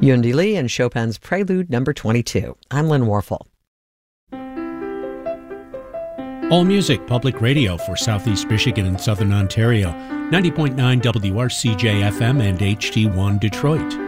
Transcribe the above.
Yundi Lee and Chopin's Prelude No. 22. I'm Lynn Warfel. All Music Public Radio for Southeast Michigan and Southern Ontario. 90.9 WRCJ-FM and HD1 Detroit.